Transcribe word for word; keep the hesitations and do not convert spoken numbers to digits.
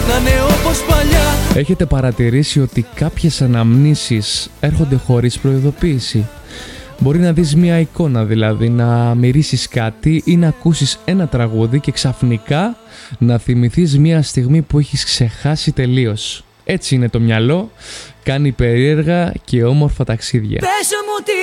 να είναι όπως παλιά. Έχετε παρατηρήσει ότι κάποιες αναμνήσεις έρχονται χωρίς προειδοποίηση? Μπορεί να δεις μια εικόνα, δηλαδή να μυρίσεις κάτι ή να ακούσεις ένα τραγούδι και ξαφνικά να θυμηθείς μια στιγμή που έχεις ξεχάσει τελείως. Έτσι είναι το μυαλό, κάνει περίεργα και όμορφα ταξίδια. Πες μου τι